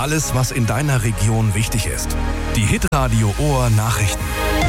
Alles, was in deiner Region wichtig ist. Die Hitradio Ohr Nachrichten.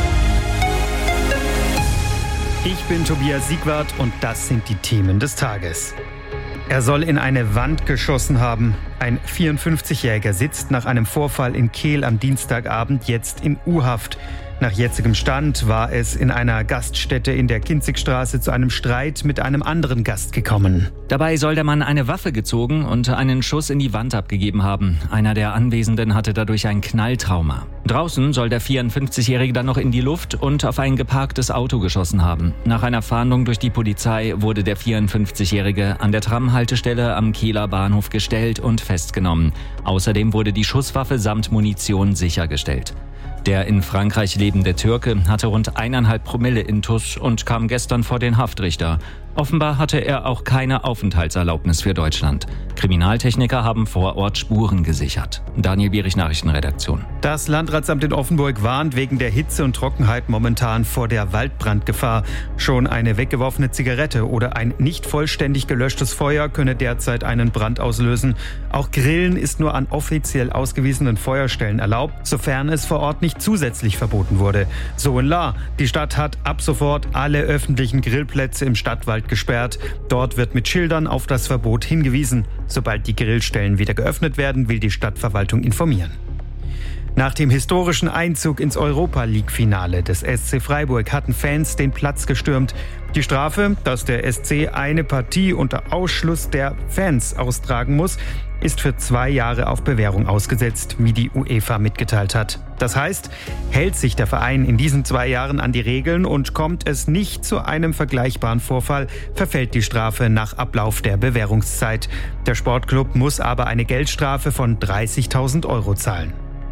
Ich bin Tobias Siegwart und das sind die Themen des Tages. Er soll in eine Wand geschossen haben. Ein 54-Jähriger sitzt nach einem Vorfall in Kehl am Dienstagabend jetzt in U-Haft. Nach jetzigem Stand war es in einer Gaststätte in der Kinzigstraße zu einem Streit mit einem anderen Gast gekommen. Dabei soll der Mann eine Waffe gezogen und einen Schuss in die Wand abgegeben haben. Einer der Anwesenden hatte dadurch ein Knalltrauma. Draußen soll der 54-Jährige dann noch in die Luft und auf ein geparktes Auto geschossen haben. Nach einer Fahndung durch die Polizei wurde der 54-Jährige an der Tramhaltestelle am Kehler Bahnhof gestellt und festgenommen. Außerdem wurde die Schusswaffe samt Munition sichergestellt. Der in Frankreich lebende Türke hatte rund 1,5 Promille Intus und kam gestern vor den Haftrichter. Offenbar hatte er auch keine Aufenthaltserlaubnis für Deutschland. Kriminaltechniker haben vor Ort Spuren gesichert. Daniel Bierich, Nachrichtenredaktion. Das Landratsamt in Offenburg warnt wegen der Hitze und Trockenheit momentan vor der Waldbrandgefahr. Schon eine weggeworfene Zigarette oder ein nicht vollständig gelöschtes Feuer könne derzeit einen Brand auslösen. Auch Grillen ist nur an offiziell ausgewiesenen Feuerstellen erlaubt, sofern es vor Ort nicht zusätzlich verboten wurde. So in Lahr. Die Stadt hat ab sofort alle öffentlichen Grillplätze im Stadtwald gesperrt. Dort wird mit Schildern auf das Verbot hingewiesen. Sobald die Grillstellen wieder geöffnet werden, will die Stadtverwaltung informieren. Nach dem historischen Einzug ins Europa-League-Finale des SC Freiburg hatten Fans den Platz gestürmt. Die Strafe, dass der SC eine Partie unter Ausschluss der Fans austragen muss, ist für 2 Jahre auf Bewährung ausgesetzt, wie die UEFA mitgeteilt hat. Das heißt, hält sich der Verein in diesen 2 Jahren an die Regeln und kommt es nicht zu einem vergleichbaren Vorfall, verfällt die Strafe nach Ablauf der Bewährungszeit. Der Sportclub muss aber eine Geldstrafe von 30.000 € zahlen.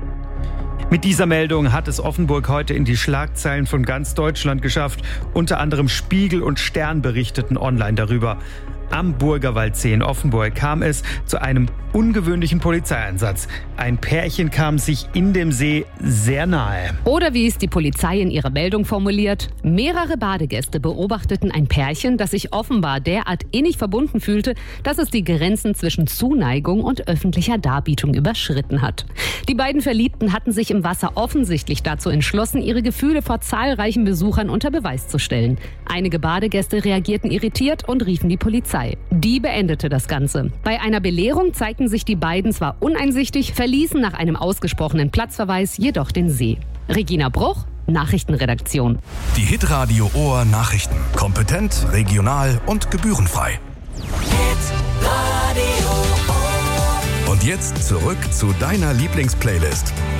Mit dieser Meldung hat es Offenburg heute in die Schlagzeilen von ganz Deutschland geschafft. Unter anderem Spiegel und Stern berichteten online darüber. Am Burgerwaldsee in Offenburg kam es zu einem ungewöhnlichen Polizeieinsatz. Ein Pärchen kam sich in dem See sehr nahe. Oder wie es die Polizei in ihrer Meldung formuliert: Mehrere Badegäste beobachteten ein Pärchen, das sich offenbar derart innig verbunden fühlte, dass es die Grenzen zwischen Zuneigung und öffentlicher Darbietung überschritten hat. Die beiden Verliebten hatten sich im Wasser offensichtlich dazu entschlossen, ihre Gefühle vor zahlreichen Besuchern unter Beweis zu stellen. Einige Badegäste reagierten irritiert und riefen die Polizei. Die beendete das Ganze. Bei einer Belehrung zeigten sich die beiden zwar uneinsichtig, verließen nach einem ausgesprochenen Platzverweis jedoch den See. Regina Bruch, Nachrichtenredaktion. Die Hitradio Ohr Nachrichten. Kompetent, regional und gebührenfrei. Hitradio Ohr. Und jetzt zurück zu deiner Lieblingsplaylist.